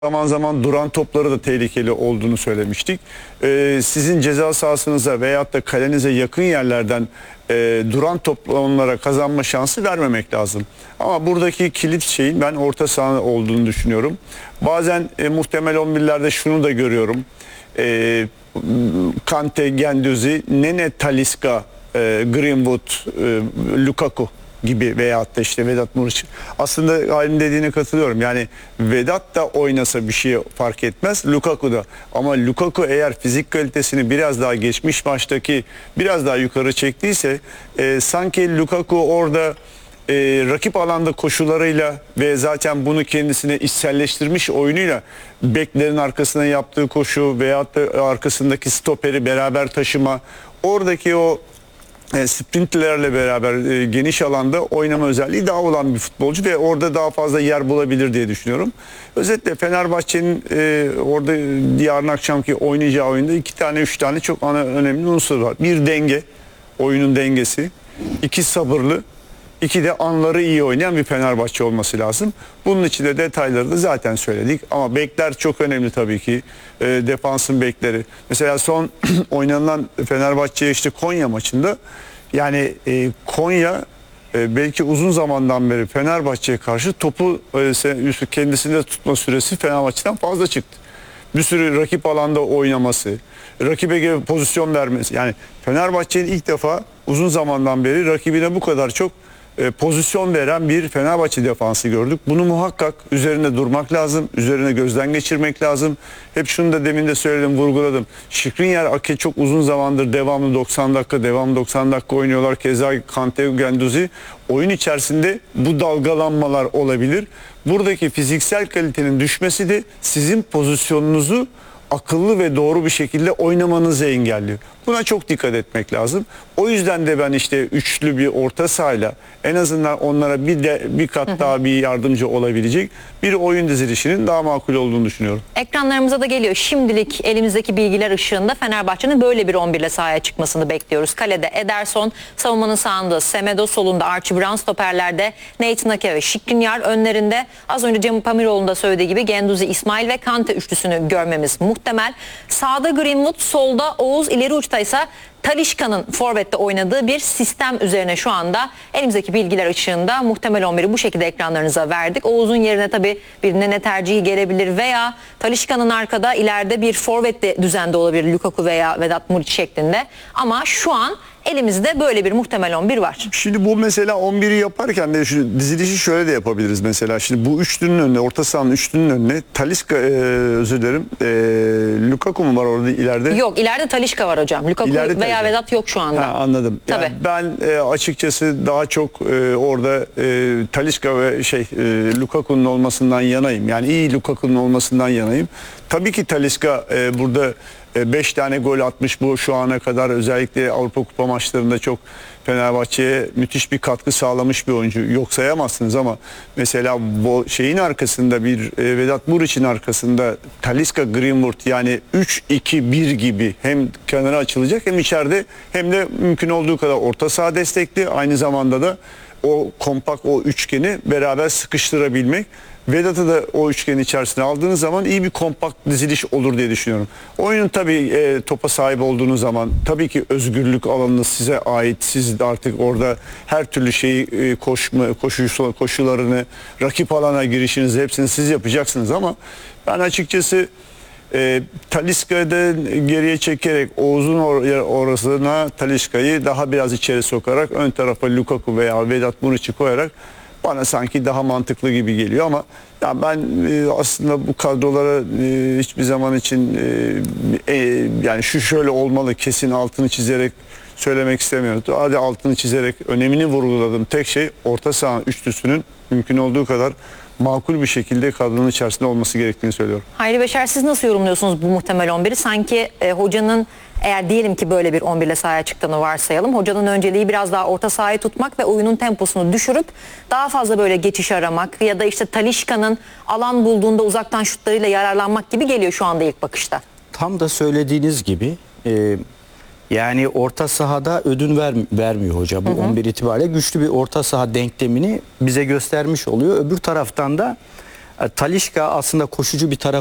Zaman zaman duran topları da tehlikeli olduğunu söylemiştik. Sizin ceza sahasınıza veyahut da kalenize yakın yerlerden duran topla onlara kazanma şansı vermemek lazım. Ama buradaki kilit şeyin ben orta saha olduğunu düşünüyorum. Bazen muhtemel 11'lerde şunu da görüyorum. Kante, Guendouzi, Nene, Talisca, Greenwood, Lukaku gibi veyahut da işte Vedat Muriç. Aslında Halil'in dediğine katılıyorum. Yani Vedat da oynasa bir şey fark etmez. Lukaku da. Ama Lukaku eğer fizik kalitesini biraz daha geçmiş maçtaki biraz daha yukarı çektiyse sanki Lukaku orada rakip alanda koşularıyla ve zaten bunu kendisine içselleştirmiş oyunuyla beklerin arkasına yaptığı koşu veyahut da arkasındaki stoperi beraber taşıma, oradaki o sprintlerle beraber geniş alanda oynama özelliği daha olan bir futbolcu ve orada daha fazla yer bulabilir diye düşünüyorum. Özetle Fenerbahçe'nin orada yarın akşamki oynayacağı oyunda 3 tane çok önemli unsur var. Bir denge, oyunun dengesi. 2 sabırlı. 2 de anları iyi oynayan bir Fenerbahçe olması lazım. Bunun için de detayları da zaten söyledik. Ama bekler çok önemli tabii ki. Defansın bekleri. Mesela son oynanılan Fenerbahçe işte Konya maçında yani Konya belki uzun zamandan beri Fenerbahçe'ye karşı topu kendisinde tutma süresi Fenerbahçe'den fazla çıktı. Bir sürü rakip alanda oynaması, rakibe göre pozisyon vermesi. Yani Fenerbahçe'nin ilk defa uzun zamandan beri rakibine bu kadar çok pozisyon veren bir Fenerbahçe defansı gördük. Bunu muhakkak üzerine durmak lazım. Üzerine gözden geçirmek lazım. Hep şunu da demin de söyledim, vurguladım. Skriniar, Ake çok uzun zamandır devamlı 90 dakika oynuyorlar. Keza Kante, Guendouzi. Oyun içerisinde bu dalgalanmalar olabilir. Buradaki fiziksel kalitenin düşmesi de sizin pozisyonunuzu akıllı ve doğru bir şekilde oynamanızı engelliyor. Buna çok dikkat etmek lazım. O yüzden de ben işte üçlü bir orta sahayla en azından onlara bir kat daha bir yardımcı olabilecek bir oyun dizilişinin daha makul olduğunu düşünüyorum. Ekranlarımıza da geliyor. Şimdilik elimizdeki bilgiler ışığında Fenerbahçe'nin böyle bir 11 ile sahaya çıkmasını bekliyoruz. Kalede Ederson, savunmanın sağında Semedo, solunda Archie Brown, stoperlerde Nathan Ake ve Skriniar, önlerinde az önce Cem Pamiroğlu'nun da söylediği gibi Guendouzi, İsmail ve Kante üçlüsünü görmemiz muhtemel. Sağda Greenwood, solda Oğuz, ileri uçta ise Talisca'nın forvette oynadığı bir sistem üzerine şu anda elimizdeki bilgiler ışığında muhtemel 11'i bu şekilde ekranlarınıza verdik. Oğuz'un yerine tabii bir Nene tercihi gelebilir veya Talisca'nın arkada ileride bir forvette düzende olabilir, Lukaku veya Vedat Muriç şeklinde. Ama şu an elimizde böyle bir muhtemel 11 var. Şimdi bu mesela 11'i yaparken de şu dizilişi şöyle de yapabiliriz mesela. Şimdi bu üçlünün önüne, orta sahanın üçlünün önüne Talisca, özür dilerim, Lukaku mu var orada ileride? Yok, ileride Talisca var hocam. Lukaku İleride veya Talisca. Vedat yok şu anda. Ha, anladım. Tabii. Yani ben açıkçası daha çok orada Talisca ve Lukaku'nun olmasından yanayım. Yani iyi Lukaku'nun olmasından yanayım. Tabii ki Talisca burada 5 tane gol atmış bu şu ana kadar, özellikle Avrupa Kupa maçlarında çok Fenerbahçe'ye müthiş bir katkı sağlamış bir oyuncu. Yok sayamazsınız ama mesela bu şeyin arkasında bir Vedat Muriç'in arkasında Talisca, Greenwood, yani 3-2-1 gibi hem kenara açılacak hem içeride hem de mümkün olduğu kadar orta saha destekli, aynı zamanda da o kompakt, o üçgeni beraber sıkıştırabilmek. Vedat'ı da o üçgenin içerisine aldığınız zaman iyi bir kompakt diziliş olur diye düşünüyorum. Oyunun tabii topa sahip olduğunuz zaman tabii ki özgürlük alanınız size ait. Siz de artık orada her türlü şeyi koşularını, rakip alana girişinizi hepsini siz yapacaksınız ama ben açıkçası Talisca'da geriye çekerek Oğuz'un orasına Talisca'yı daha biraz içeri sokarak ön tarafa Lukaku veya Vedat Muriç'i koyarak bana sanki daha mantıklı gibi geliyor ama ya ben aslında bu kadrolara hiçbir zaman için yani şu şöyle olmalı kesin altını çizerek söylemek istemiyorum. Hadi altını çizerek önemini vurguladığım tek şey orta saha üçlüsünün mümkün olduğu kadar makul bir şekilde kadronun içerisinde olması gerektiğini söylüyorum. Hayri Beşer, siz nasıl yorumluyorsunuz bu muhtemel 11'i? Sanki hocanın, eğer diyelim ki böyle bir 11 ile sahaya çıktığını varsayalım, hocanın önceliği biraz daha orta sahayı tutmak ve oyunun temposunu düşürüp daha fazla böyle geçiş aramak ya da işte Talisca'nın alan bulduğunda uzaktan şutlarıyla yararlanmak gibi geliyor şu anda ilk bakışta. Tam da söylediğiniz gibi yani orta sahada ödün vermiyor hoca. Bu 11 itibariyle güçlü bir orta saha denklemini bize göstermiş oluyor. Öbür taraftan da Talisca aslında koşucu bir taraf